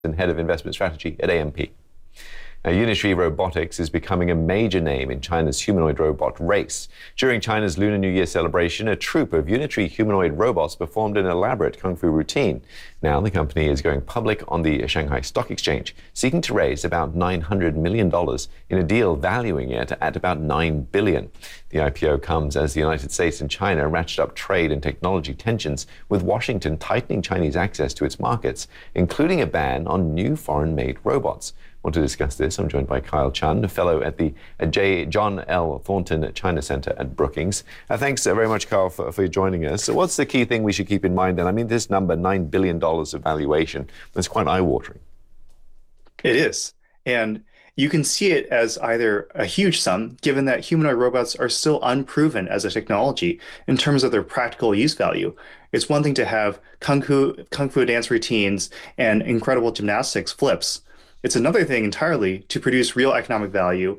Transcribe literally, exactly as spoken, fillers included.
and head of investment strategy at A M P. Now, Unitree Robotics is becoming a major name in China's humanoid robot race. During China's Lunar New Year celebration, a troupe of Unitree humanoid robots performed an elaborate kung fu routine. Now, the company is going public on the Shanghai Stock Exchange, seeking to raise about nine hundred million dollars in a deal valuing it at about nine billion dollars. The I P O comes as the United States and China ratchet up trade and technology tensions, with Washington tightening Chinese access to its markets, including a ban on new foreign-made robots. Want to discuss this? I'm joined by Kyle Chun, a fellow at the uh, J. John L. Thornton China Center at Brookings. Uh, thanks uh, very much, Kyle, for, for joining us. So what's the key thing we should keep in mind then? I mean, this number, nine billion dollars of valuation, is quite eye-watering. It is. And you can see it as either a huge sum, given that humanoid robots are still unproven as a technology in terms of their practical use value. It's one thing to have kung fu, kung fu dance routines and incredible gymnastics flips. It's another thing entirely to produce real economic value